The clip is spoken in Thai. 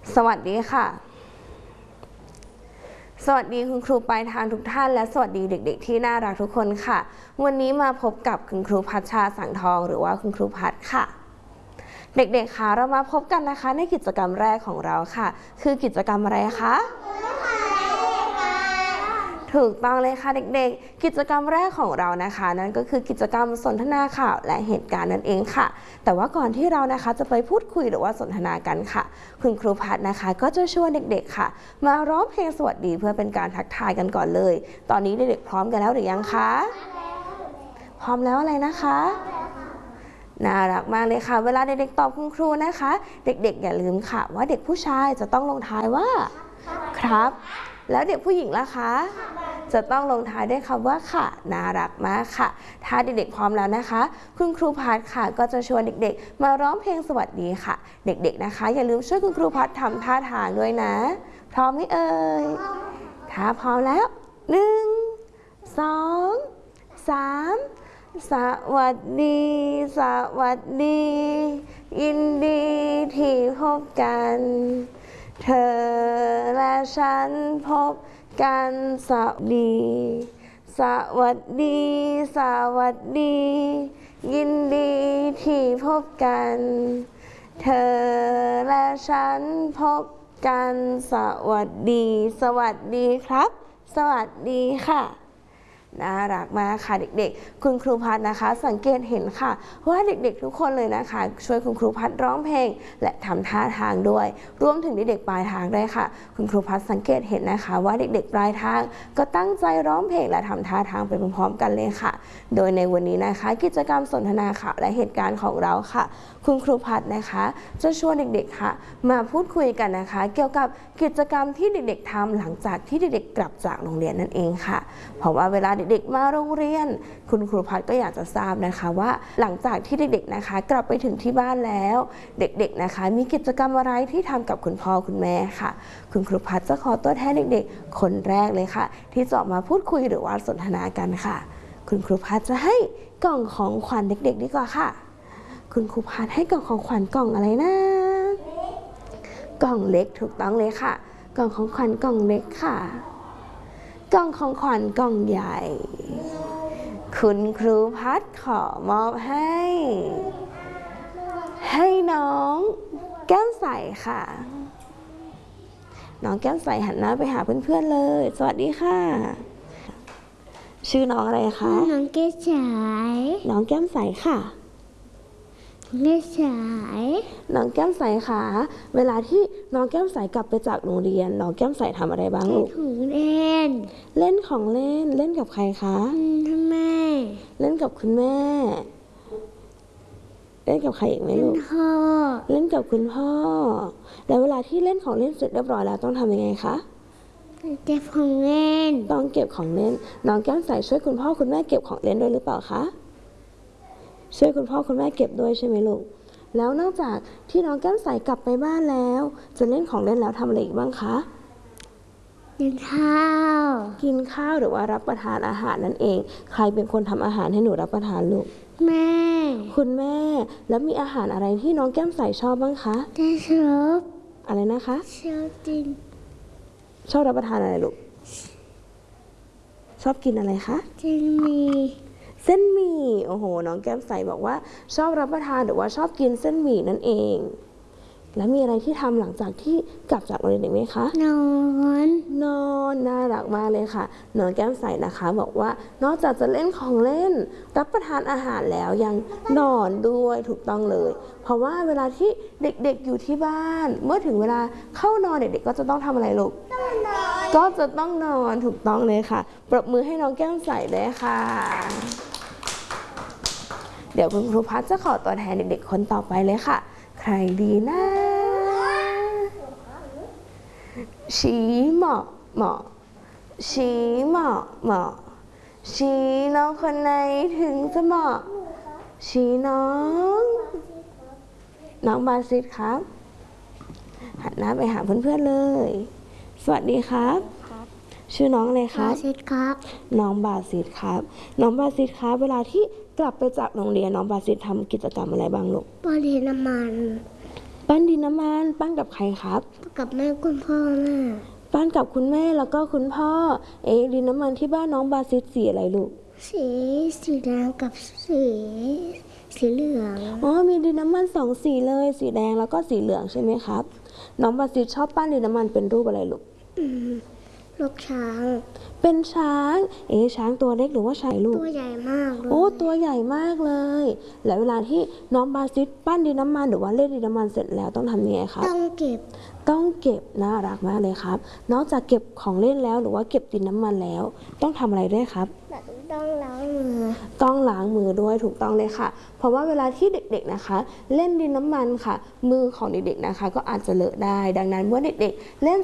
สวัสดีค่ะสวัสดีคุณครูปลายทางทุกท่านและสวัสดีเด็กๆที่น่ารักทุกคนค่ะวันนี้มาพบกับคุณครูพัชชาสังทองหรือว่าคุณครูพัดค่ะเด็กๆค่ะเรามาพบกันนะคะในกิจกรรมแรกของเราค่ะคือกิจกรรมอะไรคะถูกต้องเลยค่ะเด็กๆกิจกรรมแรกของเรานะคะนั่นก็คือกิจกรรมสนทนาข่าวและเหตุการณ์นั่นเองค่ะแต่ว่าก่อนที่เรานะคะจะไปพูดคุยหรือว่าสนทนากันค่ะคุณครูพัดนะคะก็จะชวนเด็กๆค่ะมาร้องเพลงสวัสดีเพื่อเป็นการทักทายกันก่อนเลยตอนนี้เด็กๆพร้อมกันแล้วหรือยังคะพร้อมแล้วอะไรนะคะน่ารักมากเลยค่ะเวลาเด็กๆตอบคุณครูนะคะเด็กๆอย่าลืมค่ะว่าเด็กผู้ชายจะต้องลงท้ายว่าครับแล้วเด็กผู้หญิงล่ะคะจะต้องลงท้ายด้วยคำว่าค่ะน่ารักมากค่ะถ้าเด็กๆพร้อมแล้วนะคะคุณครูพัดค่ะก็จะชวนเด็กๆมาร้องเพลงสวัสดีค่ะเด็กๆนะคะอย่าลืมช่วยคุณครูพัดทำท่าทางด้วยนะพร้อมไหมเอ่ยถ้าพร้อมแล้ว1 2 3สวัสดีสวัสดียินดีที่พบกันเธอและฉันพบกันสวัสดีสวัสดีสวัสดียินดีที่พบกันเธอและฉันพบกันสวัสดีสวัสดีครับสวัสดีค่ะน่ารักมากค่ะเด็กๆคุณครูพัดนะคะสังเกตเห็นค่ะว่าเด็กๆทุกคนเลยนะคะช่วยคุณครูพัดร้องเพลงและทำท่าทางด้วยรวมถึงเด็กๆปลายทางด้วยค่ะคุณครูพัดสังเกตเห็นนะคะว่าเด็กๆปลายทางก็ตั้งใจร้องเพลงและทำท่าทางไปพร้อมๆกันเลยค่ะโดยในวันนี้นะคะกิจกรรมสนทนาข่าวและเหตุการณ์ของเราค่ะคุณครูพัดนะคะจะชวนเด็กๆค่ะมาพูดคุยกันนะคะเกี่ยวกับกิจกรรมที่เด็กๆทำหลังจากที่เด็กๆกลับจากโรงเรียนนั่นเองค่ะเพราะว่าเวลาเด็กๆมาโรงเรียนคุณครูพัดก็อยากจะทราบนะคะว่าหลังจากที่เด็กๆนะคะกลับไปถึงที่บ้านแล้วเด็กๆนะคะมีกิจกรรมอะไรที่ทำกับคุณพ่อคุณแม่ค่ะคุณครูพัดจะขอตัวแทนเด็กๆคนแรกเลยค่ะที่จะมาพูดคุยหรือว่าสนทนากันค่ะคุณครูพัดจะให้กล่องของขวัญเด็กๆดีกว่าค่ะคุณครูพัดให้กล่องของขวัญกล่องอะไรนะกล่องเล็กถูกต้องเลยค่ะกล่องของขวัญกล่องเล็กค่ะกล่องของขวัญกล่องใหญ่คุณครูพัดขอมอบให้น้องแก้มใสค่ะน้องแก้มใสหันหน้าไปหาเพื่อนๆเลยสวัสดีค่ะชื่อน้องอะไรคะน้องแก้มใสน้องแก้มใสค่ะแก้มใสน้องแก้มใสค่ะเวลาที่น้องแก้มใสกลับไปจากโรงเรียนน้องแก้มใสทำอะไรบ้างลูกของเล่นเล่นของเล่นเล่นกับใครคะแม่เล่นกับคุณแม่เล่นกับใครอีกไหมลูกพ่อเล่นกับคุณพ่อแล้วเวลาที่เล่นของเล่นเสร็จเรียบร้อยแล้วต้องทำยังไงคะเก็บของเล่นต้องเก็บของเล่นน้องแก้มใสช่วยคุณพ่อคุณแม่เก็บของเล่นด้วยหรือเปล่าคะช่วยคุณพ่อคุณแม่เก็บด้วยใช่ไหมลูกแล้วนอกจากที่น้องแก้มใสกลับไปบ้านแล้วจะเล่นของเล่นแล้วทำอะไรอีกบ้างคะกินข้าวหรือว่ารับประทานอาหารนั่นเองใครเป็นคนทำอาหารให้หนูรับประทานลูกแม่คุณแม่แล้วมีอาหารอะไรที่น้องแก้มใสชอบบ้างคะชอบอะไรนะคะชอบกินชอบรับประทานอะไรลูกชอบกินอะไรคะเส้นหมี่โอ้โหน้องแก้มใสบอกว่าชอบรับประทานหรือว่าชอบกินเส้นหมี่นั่นเองแล้วมีอะไรที่ทำหลังจากที่กลับจากโรงเรียนไหมคะนอนน่ารักมากเลยค่ะน้องแก้มใสนะคะบอกว่านอกจากจะเล่นของเล่นรับประทานอาหารแล้วยังนอนด้วยถูกต้องเลยเพราะว่าเวลาที่เด็กๆอยู่ที่บ้านเมื่อถึงเวลาเข้านอนเด็กๆก็จะต้องทำอะไรลูกก็จะต้องนอนถูกต้องเลยค่ะปรบมือให้น้องแก้มใสเลยค่ะเดี๋ยวคุณครูพัดจะขอตัวแทนเด็กๆคนต่อไปเลยค่ะใครดีนะชี้เหมาะชี้เหมาะชี้น้องคนไหนถึงจะเหมาะชี้น้องบาซิตครับหันหน้าไปหาเพื่อนๆเลยสวัสดีครับชื่อน้องอะไรครับบาซิตครับน้องบาซิตครับน้องบาซิตครับเวลาที่กลับไปจากโรงเรียนน้องบาซิตทำกิจกรรมอะไรบ้างลูกบริน้ำมันปั้นดินน้ำมันปั้นกับใครครับกับแม่คุณพ่อแม่ปั้นกับคุณแม่แล้วก็คุณพ่อดินน้ำมันที่บ้านน้องบาซิสสีอะไรลูกสีแดงกับสีเหลืองอ๋อมีดินน้ำมัน2 สีเลยสีแดงแล้วก็สีเหลืองใช่ไหมครับน้องบาซิสชอบปั้นดินน้ำมันเป็นรูปอะไรลูกลูกช้างเป็นช้างช้างตัวเล็กหรือว่าช้างลูกตัวใหญ่มากเลยโอ้ตัวใหญ่มากเลยแล้วเวลาที่น้องบาซิสปั้นดินน้ำมันหรือว่าเล่นดินน้ำมันเสร็จแล้วต้องทำยังไงครับต้องเก็บต้องเก็บน่ารักมากเลยครับนอกจากเก็บของเล่นแล้วหรือว่าเก็บดินน้ำมันแล้วต้องทำอะไรด้วยครับต้องล้างมือต้องล้างมือด้วยถูกต้องเลยค่ะ เพราะว่าเวลาที่เด็กๆนะคะ เล่นดินน้ำมันค่ะ มือของเด็กๆนะคะ ก็อาจจะเลอะได้ ดังนั้นเมื่อเด็กๆเล่น